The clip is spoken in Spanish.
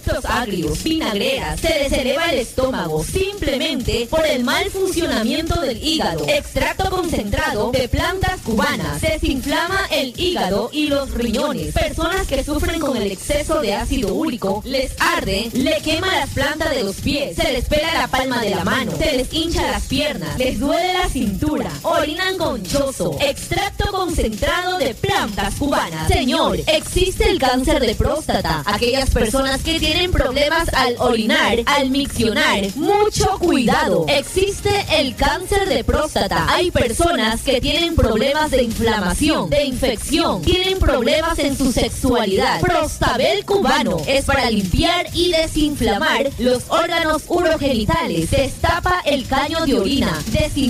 efectos agrios, vinagreras, se les eleva el estómago simplemente por el mal funcionamiento del hígado. Extracto concentrado de plantas cubanas. Desinflama el hígado y los riñones. Personas que sufren con el exceso de ácido úrico, les arde, le quema las plantas de los pies, se les pela la palma de la mano, se les hincha las piernas, les duele la cintura, orinan conchoso. Extracto concentrado de plantas cubanas. Señor, existe el cáncer de próstata. Aquellas personas que tienen problemas al orinar, al miccionar, mucho cuidado. Existe el cáncer de próstata. Hay personas que tienen problemas de inflamación, de infección, tienen problemas en su sexualidad. Prostabel cubano es para limpiar y desinflamar los órganos urogenitales. Destapa el caño de orina.